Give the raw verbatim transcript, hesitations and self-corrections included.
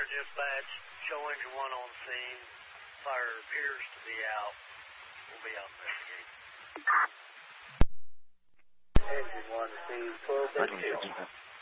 dispatch. Show engine one on scene. Fire appears to be out. We'll be out investigating. Engine one, scene twelve.